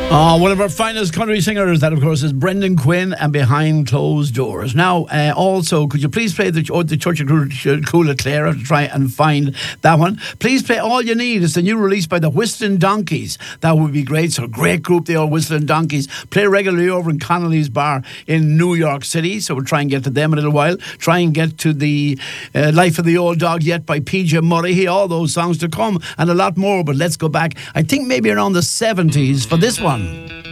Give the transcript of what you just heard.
One of our finest country singers, that of course is Brendan Quinn and Behind Closed Doors. Now, also, could you please play the Church of Coola Clara to try and find that one? Please play All You Need. It's the new release by the Whistling Donkeys. That would be great. So, great group, the old Whistling Donkeys. Play regularly over in Connolly's Bar in New York City. So, we'll try and get to them in a little while. Try and get to the Life of the Old Dog Yet by PJ Murray. All those songs to come and a lot more. But let's go back, I think maybe around the 70s for this one.